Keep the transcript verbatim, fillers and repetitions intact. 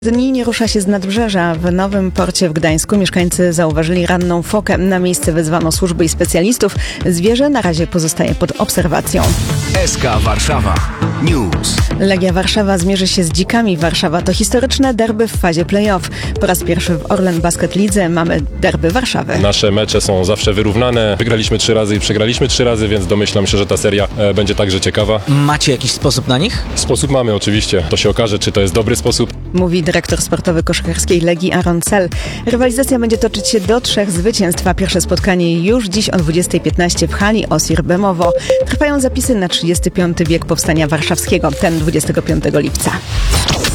Dni nie rusza się z nadbrzeża. W Nowym Porcie w Gdańsku mieszkańcy zauważyli ranną fokę. Na miejsce wezwano służby i specjalistów. Zwierzę na razie pozostaje pod obserwacją. S K Warszawa News. Legia Warszawa zmierzy się z Dzikami Warszawa. To historyczne derby w fazie play-off. Po raz pierwszy w Orlen Basket Lidze mamy derby Warszawy. Nasze mecze są zawsze wyrównane. Wygraliśmy trzy razy i przegraliśmy trzy razy, więc domyślam się, że ta seria e, będzie także ciekawa. Macie jakiś sposób na nich? Sposób mamy oczywiście. To się okaże, czy to jest dobry sposób. Mówi dyrektor sportowy koszykarskiej Legii Aaron Cel. Rywalizacja będzie toczyć się do trzech zwycięstw, a pierwsze spotkanie już dziś o dwudziesta piętnaście w hali Osir Bemowo. Trwają zapisy na trzydziesty piąty wiek powstania warszawskiego, ten dwudziestego piątego lipca.